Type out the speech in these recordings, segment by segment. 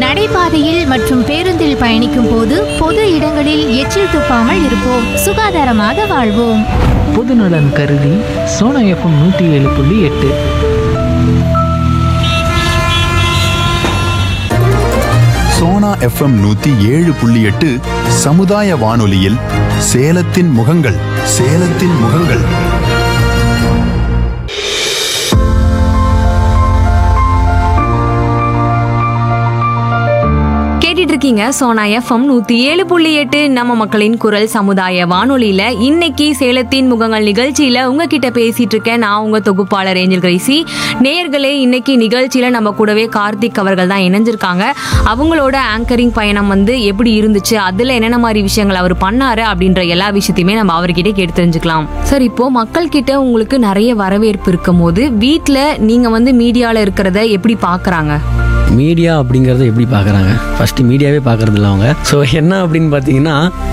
நடைபாதையில் மற்றும் பேருந்தில் பயணிக்கும் போது பொது இடங்களில் எச்சில் துப்பாமல் இருப்போம். சுகாதாரமாக வாழ்வோம். பொதுநலன் கருதி சோனா எஃப்எம் 107.8. சோனா எஃப்எம் 107.8 சமுதாய வானொலியில் சேலத்தின் முகங்கள். சேலத்தின் முகங்கள். இருக்கீங்க சோனா எஃப்எம் 107.8 நம்ம மக்களின் குரல் சமுதாய வானொலியில இன்னைக்கு சேலத்தின் முகங்கள் நிகழ்ச்சியில உங்ககிட்ட பேசிட்டு இருக்கேன். நான் உங்க தொகுப்பாளர் ஏஞ்சல் கிரேசி. நேயர்களே, இன்னைக்கு நிகழ்ச்சியில நம்ம கூடவே கார்த்திக் அவர்கள் தான் இணைஞ்சிருக்காங்க. அவங்களோட ஆங்கரிங் பயணம் எப்படி இருந்துச்சு, அதுல என்னென்ன மாதிரி விஷயங்கள் அவர் பண்ணாரு அப்படின்ற எல்லா விஷயத்தையுமே நம்ம அவர்கிட்ட கேட்டு தெரிஞ்சுக்கலாம். சார், இப்போ மக்கள் கிட்ட உங்களுக்கு நிறைய வரவேற்பு இருக்கும் போது வீட்டுல நீங்க மீடியால இருக்கிறத எப்படி பாக்குறாங்க? மீடியா அப்படிங்கிறத எப்படி பார்க்குறாங்க? ஃபஸ்ட்டு மீடியாவே பார்க்குறது இல்லை அவங்க. ஸோ என்ன அப்படின்னு பார்த்தீங்கன்னா,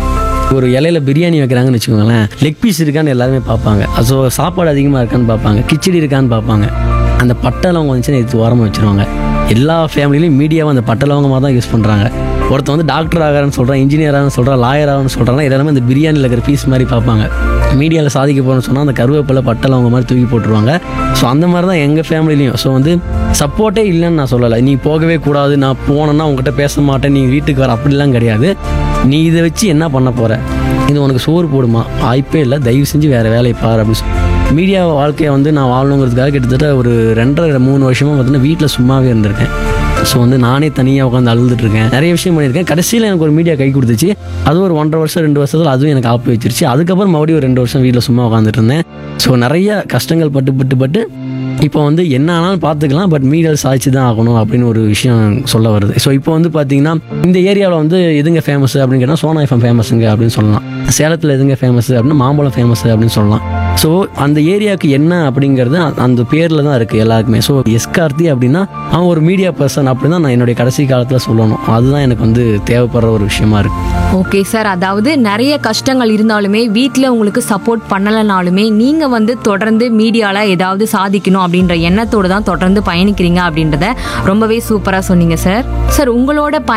ஒரு இலையில பிரியாணி வைக்கிறாங்கன்னு வச்சுக்கோங்களேன், லெக் பீஸ் இருக்கான்னு எல்லாருமே பார்ப்பாங்க. ஸோ சாப்பாடு அதிகமாக இருக்கான்னு பார்ப்பாங்க, கிச்சடி இருக்கான்னு பார்ப்பாங்க. அந்த பட்டலவங்க வந்துச்சுன்னா எடுத்து ஓரமாக வச்சுருவாங்க. எல்லா ஃபேமிலியிலையும் மீடியாவை அந்த பட்டலவங்கமாக தான் யூஸ் பண்ணுறாங்க. ஒருத்தர் டாக்டர் ஆகிறான்னு சொல்கிறான், இன்ஜினியர் ஆகணும்னு சொல்கிறான், லாயர் ஆகணும்னு சொல்கிறாங்க. எல்லாருமே அந்த பிரியாணியில் இருக்கிற பீஸ் மாதிரி பார்ப்பாங்க. மீடியாவில் சாதிக்க போகிறோன்னு சொன்னால் அந்த கருவேப்பிலை பட்டலவங்க மாதிரி தூக்கி போட்டுருவாங்க. ஸோ அந்த மாதிரி தான் எங்கள் ஃபேமிலிலையும். ஸோ சப்போர்ட்டே இல்லைன்னு நான் சொல்லலை. நீ போகவே கூடாது, நான் போனேன்னா உங்ககிட்ட பேச மாட்டேன், நீ வீட்டுக்கு வர, அப்படிலாம் கிடையாது. நீ இதை வச்சு என்ன பண்ண போகிற, இது உனக்கு சோறு போடுமா, வாய்ப்பே இல்லை, தயவு செஞ்சு வேறு வேலையை பாரு அப்படின்னு மீடியா வாழ்க்கையை நான் வாழணுங்கிறதுக்காக கிட்டத்தட்ட ஒரு 2.5-3 வருஷமாக பார்த்தீங்கன்னா வீட்டில் சும்மாவே இருந்திருக்கேன். ஸோ நானே தனியாக உட்காந்து அழுதுட்டுருக்கேன், நிறைய விஷயம் பண்ணியிருக்கேன். கடைசியில் எனக்கு ஒரு மீடியா கை கொடுத்துச்சு. அது ஒரு 1.5 வருஷம் 2 வருஷத்தில் அதுவும் எனக்கு ஆப்பி வச்சிருச்சு. அதுக்கப்புறம் மறுபடியும் ஒரு 2 வருஷம் வீட்டில் சும்மா உட்காந்துட்டு இருந்தேன். ஸோ நிறைய கஷ்டங்கள் பட்டு இப்போ என்ன ஆனாலும் பார்த்துக்கலாம், பட் மீடியாவில் சாதிச்சு தான் ஆகணும் அப்படின்னு ஒரு விஷயம் சொல்ல வருது. ஸோ இப்போ பார்த்தீங்கன்னா இந்த ஏரியாவில் எதுங்க ஃபேமஸ் அப்படின்னு கேட்டால் சோனா எஃப்எம் ஃபேமஸுங்க அப்படின்னு சொல்லலாம். சேலத்தில் எதுங்க ஃபேமஸ் அப்படின்னா மாம்பழம் ஃபேமஸ் அப்படின்னு சொல்லலாம். ஸோ அந்த ஏரியாவுக்கு என்ன அப்படிங்கிறது அந்த பேரில் தான் இருக்குது எல்லாருக்குமே. ஸோ கார்த்தி அப்படின்னா அவன் ஒரு மீடியா பர்சன் அப்படி தான் நான் என்னுடைய கடைசி காலத்தில் சொல்லணும். அதுதான் எனக்கு தேவைப்படுற ஒரு விஷயமா இருக்குது. ஓகே சார், அதாவது நிறைய கஷ்டங்கள் இருந்தாலுமே வீட்டில் உங்களுக்கு சப்போர்ட் பண்ணலைனாலுமே நீங்கள் தொடர்ந்து மீடியாவில் ஏதாவது சாதிக்கணும் அப்படின்ற எண்ணத்தோடு தான் தொடர்ந்து பயணிக்கிறீங்க அப்படின்றத ரொம்பவே சூப்பராக சொன்னீங்க சார். சார், உங்களோட